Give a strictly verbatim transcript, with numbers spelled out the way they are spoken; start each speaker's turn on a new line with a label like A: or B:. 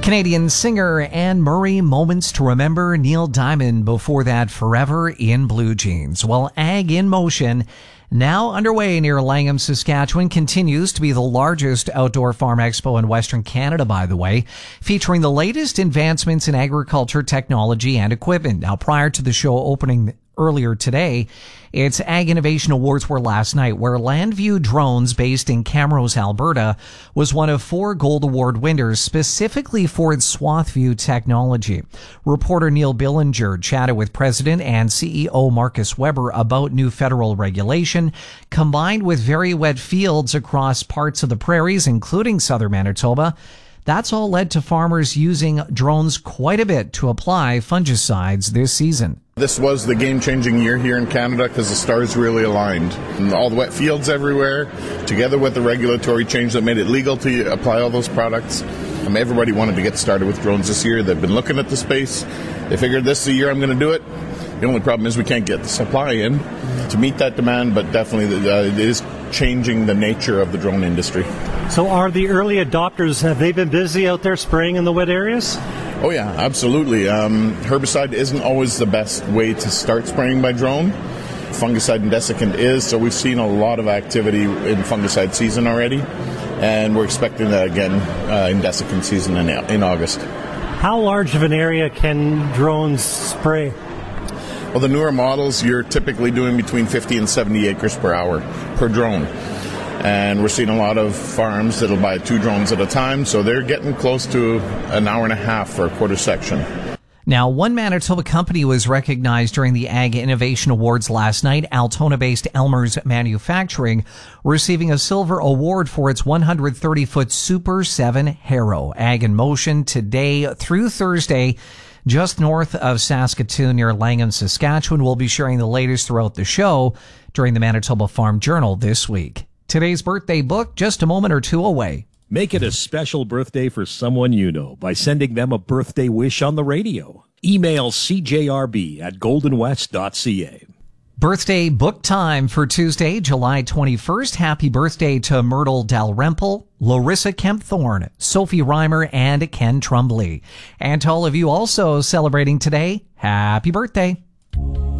A: Canadian singer Anne Murray, Moments to Remember, Neil Diamond, before that Forever in Blue Jeans. Well, Ag in Motion, now underway near Langham, Saskatchewan, continues to be the largest outdoor farm expo in Western Canada, by the way, featuring the latest advancements in agriculture, technology, and equipment. Now, prior to the show opening earlier today, its Ag Innovation Awards were last night, where Landview Drones, based in Camrose, Alberta, was one of four Gold Award winners specifically for its swath view technology. Reporter Neil Billinger chatted with President and C E O Marcus Weber about new federal regulation, combined with very wet fields across parts of the prairies, including southern Manitoba. That's all led to farmers using drones quite a bit to apply fungicides this season.
B: This was the game-changing year here in Canada because the stars really aligned. And all the wet fields everywhere, together with the regulatory change that made it legal to apply all those products. Um, everybody wanted to get started with drones this year. They've been looking at the space. They figured this is the year I'm going to do it. The only problem is we can't get the supply in to meet that demand, but definitely uh, it is changing the nature of the drone industry.
C: So are the early adopters, have they been busy out there spraying in the wet areas?
B: Oh yeah, absolutely. Um, herbicide isn't always the best way to start spraying by drone. Fungicide and desiccant is, so we've seen a lot of activity in fungicide season already, and we're expecting that again uh, in desiccant season in, in August.
C: How large of an area can drones spray?
B: Well, the newer models, you're typically doing between fifty and seventy acres per hour per drone. And we're seeing a lot of farms that'll buy two drones at a time, so they're getting close to an hour and a half for a quarter section.
A: Now, one Manitoba company was recognized during the Ag Innovation Awards last night, Altona-based Elmer's Manufacturing, receiving a silver award for its one hundred thirty foot Super seven Harrow. Ag in Motion today through Thursday, just north of Saskatoon near Langham, Saskatchewan. We'll be sharing the latest throughout the show during the Manitoba Farm Journal this week. Today's birthday book, just a moment or two away.
D: Make it a special birthday for someone you know by sending them a birthday wish on the radio. Email c j r b at golden west dot c a.
A: Birthday book time for Tuesday, July twenty-first. Happy birthday to Myrtle Dalrymple, Larissa Kempthorne, Sophie Reimer, and Ken Trumbly. And to all of you also celebrating today, happy birthday.